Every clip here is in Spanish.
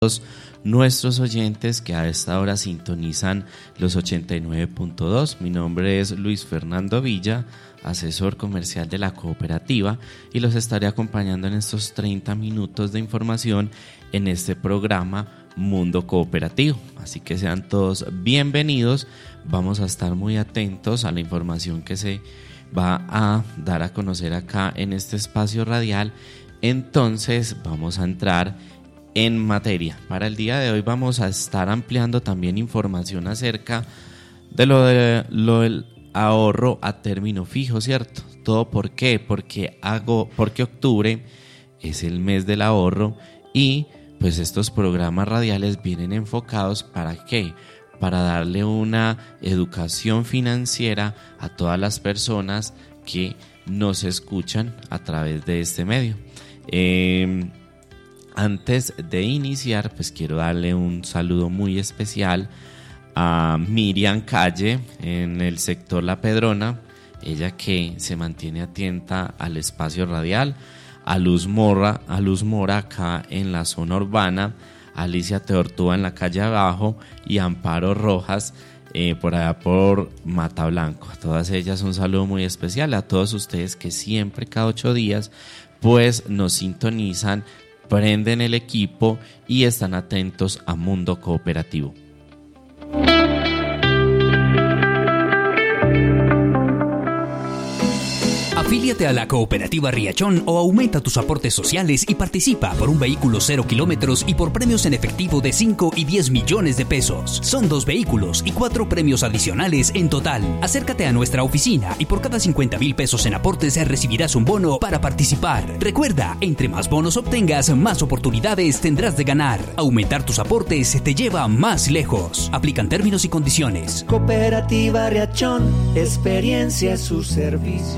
nuestros oyentes que a esta hora sintonizan los 89.2. Mi nombre es Luis Fernando Villa, asesor comercial de la cooperativa, y los estaré acompañando en estos 30 minutos de información en este programa Mundo Cooperativo. Así que sean todos bienvenidos. Vamos a estar muy atentos a la información que se va a dar a conocer acá en este espacio radial. Entonces vamos a entrar en materia. Para el día de hoy vamos a estar ampliando también información acerca de lo del ahorro a término fijo, ¿cierto? ¿Todo por qué? Porque octubre es el mes del ahorro y pues estos programas radiales vienen enfocados ¿para qué? Para darle una educación financiera a todas las personas que nos escuchan a través de este medio. Antes de iniciar, pues quiero darle un saludo muy especial a Miriam Calle en el sector La Pedrona, ella que se mantiene atenta al espacio radial, a Luz Mora acá en la zona urbana, a Alicia Teortúa en la calle abajo y a Amparo Rojas por allá por Mata Blanco. A todas ellas un saludo muy especial, a todos ustedes que siempre cada 8 días pues nos sintonizan, prenden el equipo y están atentos a Mundo Cooperativo. Afíliate a la Cooperativa Riachón o aumenta tus aportes sociales y participa por un vehículo 0 kilómetros y por premios en efectivo de 5 y 10 millones de pesos. Son 2 vehículos y 4 premios adicionales en total. Acércate a nuestra oficina y por cada 50,000 pesos en aportes recibirás un bono para participar. Recuerda, entre más bonos obtengas, más oportunidades tendrás de ganar. Aumentar tus aportes te lleva más lejos. Aplican términos y condiciones. Cooperativa Riachón, experiencia es su servicio.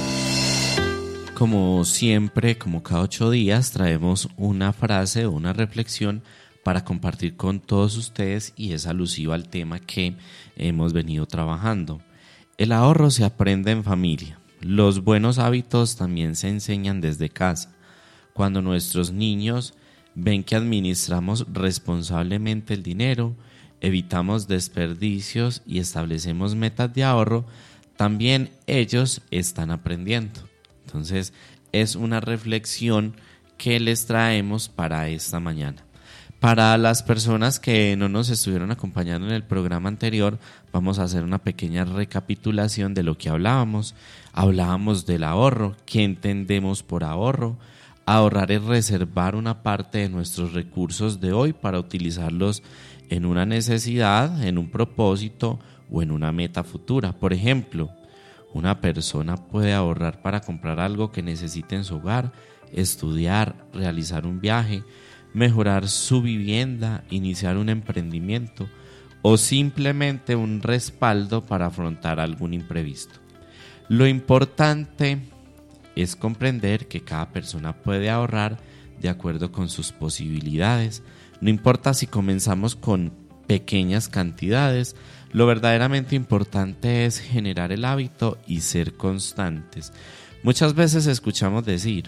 Como siempre, como cada 8 días, traemos una frase o una reflexión para compartir con todos ustedes y es alusiva al tema que hemos venido trabajando. El ahorro se aprende en familia. Los buenos hábitos también se enseñan desde casa. Cuando nuestros niños ven que administramos responsablemente el dinero, evitamos desperdicios y establecemos metas de ahorro, también ellos están aprendiendo. Entonces es una reflexión que les traemos para esta mañana. Para las personas que no nos estuvieron acompañando en el programa anterior, vamos a hacer una pequeña recapitulación de lo que hablábamos. Hablábamos del ahorro, qué entendemos por ahorro. Ahorrar es reservar una parte de nuestros recursos de hoy para utilizarlos en una necesidad, en un propósito o en una meta futura. Por ejemplo, una persona puede ahorrar para comprar algo que necesite en su hogar, estudiar, realizar un viaje, mejorar su vivienda, iniciar un emprendimiento o simplemente un respaldo para afrontar algún imprevisto. Lo importante es comprender que cada persona puede ahorrar de acuerdo con sus posibilidades. No importa si comenzamos con pequeñas cantidades, lo verdaderamente importante es generar el hábito y ser constantes. Muchas veces escuchamos decir,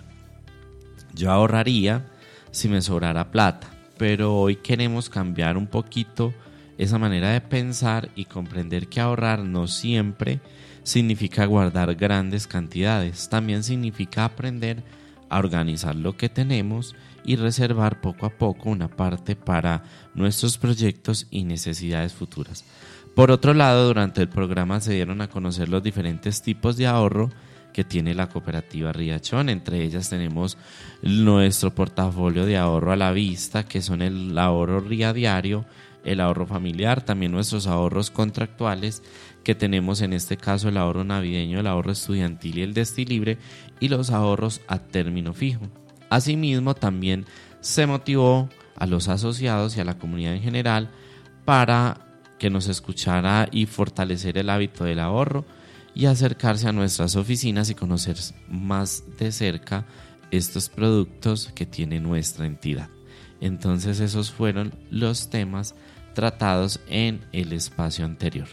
yo ahorraría si me sobrara plata, pero hoy queremos cambiar un poquito esa manera de pensar y comprender que ahorrar no siempre significa guardar grandes cantidades, también significa aprender a organizar lo que tenemos y reservar poco a poco una parte para nuestros proyectos y necesidades futuras. Por otro lado, durante el programa se dieron a conocer los diferentes tipos de ahorro que tiene la cooperativa Riachón. Entre ellas tenemos nuestro portafolio de ahorro a la vista, que son el ahorro RIA diario, el ahorro familiar, también nuestros ahorros contractuales, que tenemos en este caso el ahorro navideño, el ahorro estudiantil y el Destilibre, y los ahorros a término fijo. Asimismo, también se motivó a los asociados y a la comunidad en general para que nos escuchara y fortalecer el hábito del ahorro y acercarse a nuestras oficinas y conocer más de cerca estos productos que tiene nuestra entidad. Entonces esos fueron los temas tratados en el espacio anterior.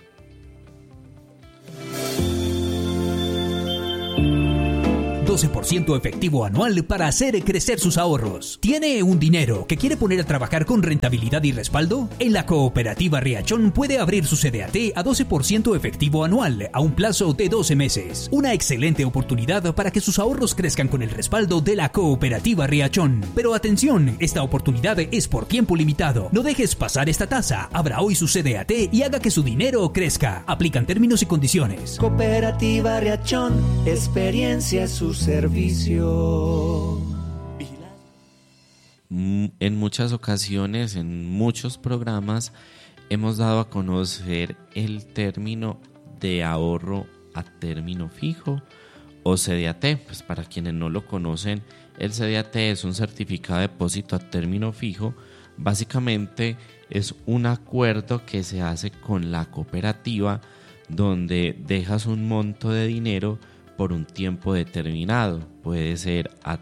12% efectivo anual para hacer crecer sus ahorros. ¿Tiene un dinero que quiere poner a trabajar con rentabilidad y respaldo? En la Cooperativa Riachón puede abrir su CDAT a 12% efectivo anual a un plazo de 12 meses. Una excelente oportunidad para que sus ahorros crezcan con el respaldo de la Cooperativa Riachón. Pero atención, esta oportunidad es por tiempo limitado. No dejes pasar esta tasa. Abra hoy su CDAT y haga que su dinero crezca. Aplican términos y condiciones. Cooperativa Riachón, experiencia es su servicio. En muchas ocasiones, en muchos programas, hemos dado a conocer el término de ahorro a término fijo o CDAT. Pues para quienes no lo conocen, el CDAT es un certificado de depósito a término fijo. Básicamente es un acuerdo que se hace con la cooperativa donde dejas un monto de dinero por un tiempo determinado. Puede ser a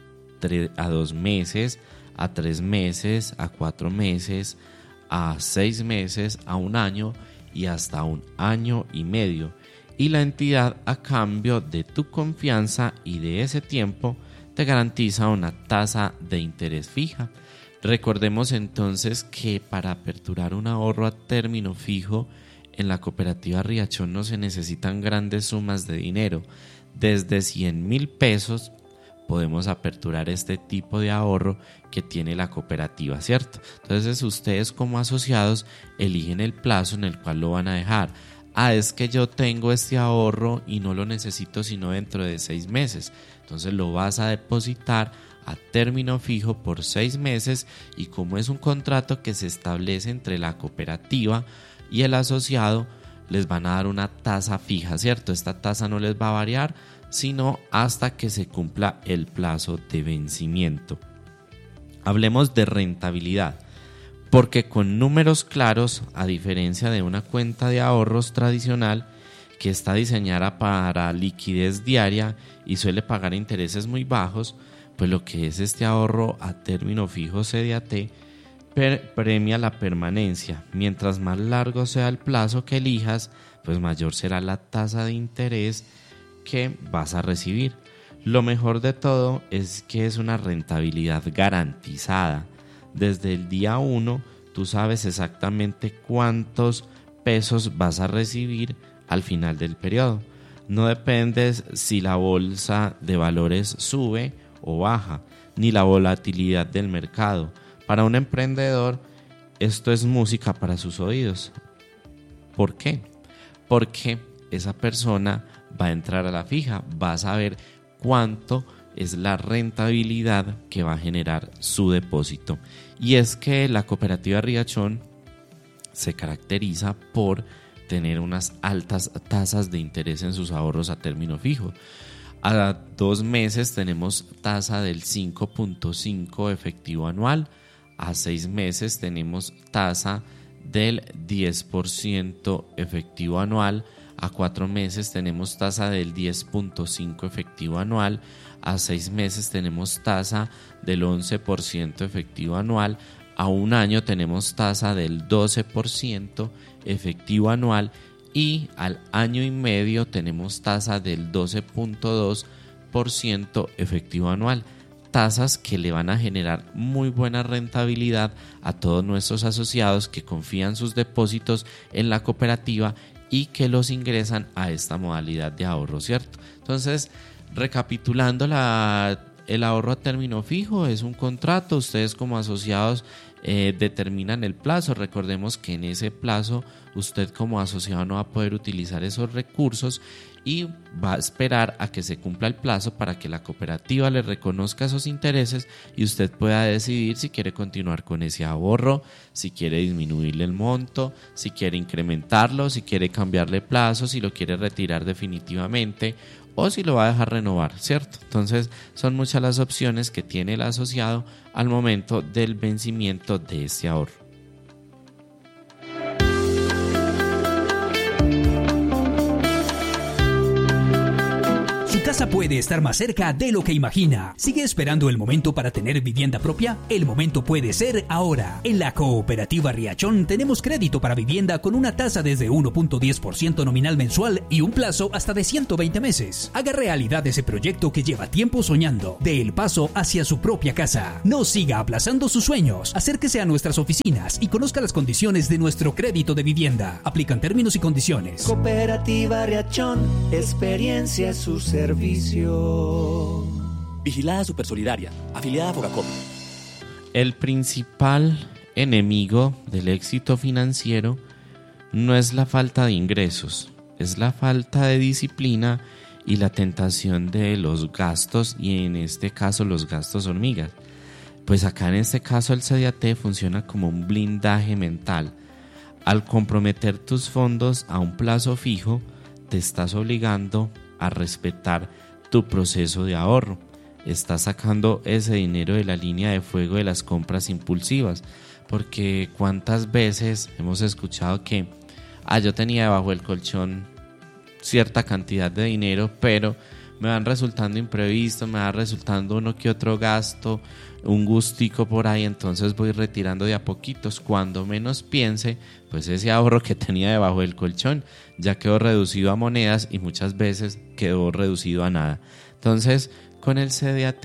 2 meses, a 3 meses, a 4 meses, a 6 meses, a 1 año y hasta 1 año y medio. Y la entidad, a cambio de tu confianza y de ese tiempo, te garantiza una tasa de interés fija. Recordemos entonces que para aperturar un ahorro a término fijo en la Cooperativa Riachón no se necesitan grandes sumas de dinero. Desde 100,000 pesos podemos aperturar este tipo de ahorro que tiene la cooperativa, ¿cierto? Entonces ustedes como asociados eligen el plazo en el cual lo van a dejar. Es que yo tengo este ahorro y no lo necesito sino dentro de 6 meses. Entonces lo vas a depositar a término fijo por 6 meses y como es un contrato que se establece entre la cooperativa y el asociado, les van a dar una tasa fija, ¿cierto? Esta tasa no les va a variar sino hasta que se cumpla el plazo de vencimiento. Hablemos de rentabilidad, porque con números claros, a diferencia de una cuenta de ahorros tradicional que está diseñada para liquidez diaria y suele pagar intereses muy bajos, pues lo que es este ahorro a término fijo CDAT premia la permanencia. Mientras más largo sea el plazo que elijas, pues mayor será la tasa de interés que vas a recibir. Lo mejor de todo es que es una rentabilidad garantizada. Desde el día 1 tú sabes exactamente cuántos pesos vas a recibir al final del periodo. No dependes si la bolsa de valores sube o baja, ni la volatilidad del mercado. Para un emprendedor esto es música para sus oídos. ¿Por qué? Porque esa persona va a entrar a la fija, va a saber cuánto es la rentabilidad que va a generar su depósito. Y es que la Cooperativa Riachón se caracteriza por tener unas altas tasas de interés en sus ahorros a término fijo. A 2 meses tenemos tasa del 5.5 efectivo anual, a 6 meses tenemos tasa del 10% efectivo anual, a 4 meses tenemos tasa del 10.5 efectivo anual, a 6 meses tenemos tasa del 11% efectivo anual, a 1 año tenemos tasa del 12% efectivo anual y al año y medio tenemos tasa del 12.2% efectivo anual. Tasas que le van a generar muy buena rentabilidad a todos nuestros asociados que confían sus depósitos en la cooperativa y que los ingresan a esta modalidad de ahorro, ¿cierto? Entonces, recapitulando, el ahorro a término fijo es un contrato. Ustedes como asociados determinan el plazo. Recordemos que en ese plazo usted como asociado no va a poder utilizar esos recursos y va a esperar a que se cumpla el plazo para que la cooperativa le reconozca esos intereses y usted pueda decidir si quiere continuar con ese ahorro, si quiere disminuirle el monto, si quiere incrementarlo, si quiere cambiarle plazo, si lo quiere retirar definitivamente o si lo va a dejar renovar, ¿cierto? Entonces son muchas las opciones que tiene el asociado al momento del vencimiento de este ahorro. casa puede estar más cerca de lo que imagina. ¿Sigue esperando el momento para tener vivienda propia? El momento puede ser ahora. En la Cooperativa Riachón tenemos crédito para vivienda con una tasa desde 1.10% nominal mensual y un plazo hasta de 120 meses. Haga realidad ese proyecto que lleva tiempo soñando. Dé el paso hacia su propia casa. No siga aplazando sus sueños. Acérquese a nuestras oficinas y conozca las condiciones de nuestro crédito de vivienda. Aplican términos y condiciones. Cooperativa Riachón, experiencia es su servicio. Vigilada Supersolidaria, afiliada a Fogacop. El principal enemigo del éxito financiero no es la falta de ingresos, es la falta de disciplina y la tentación de los gastos, y en este caso los gastos hormigas. Pues acá en este caso el CDAT funciona como un blindaje mental. Al comprometer tus fondos a un plazo fijo, te estás obligando a respetar tu proceso de ahorro. Estás sacando ese dinero de la línea de fuego de las compras impulsivas, porque cuántas veces hemos escuchado que yo tenía debajo del colchón cierta cantidad de dinero, pero me van resultando imprevistos, me va resultando uno que otro gasto, un gustico por ahí, entonces voy retirando de a poquitos. Cuando menos piense, pues ese ahorro que tenía debajo del colchón ya quedó reducido a monedas y muchas veces quedó reducido a nada. Entonces, con el CDAT,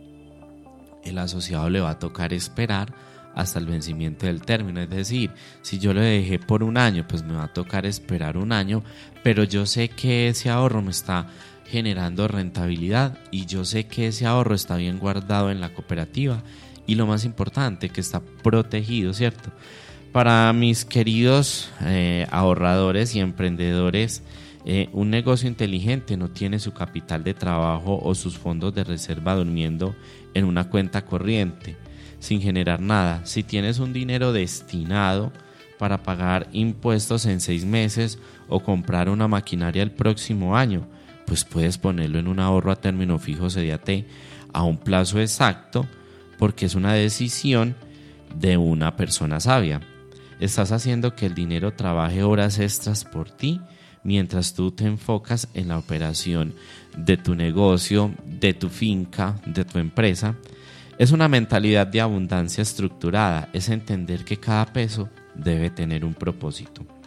el asociado le va a tocar esperar hasta el vencimiento del término. Es decir, si yo lo dejé por un año, pues me va a tocar esperar un año, pero yo sé que ese ahorro me está generando rentabilidad y yo sé que ese ahorro está bien guardado en la cooperativa y lo más importante, que está protegido, ¿cierto? Para mis queridos ahorradores y emprendedores, un negocio inteligente no tiene su capital de trabajo o sus fondos de reserva durmiendo en una cuenta corriente sin generar nada. Si tienes un dinero destinado para pagar impuestos en 6 meses o comprar una maquinaria el próximo año, pues puedes ponerlo en un ahorro a término fijo CDAT a un plazo exacto, porque es una decisión de una persona sabia. Estás haciendo que el dinero trabaje horas extras por ti mientras tú te enfocas en la operación de tu negocio, de tu finca, de tu empresa. Es una mentalidad de abundancia estructurada, es entender que cada peso debe tener un propósito.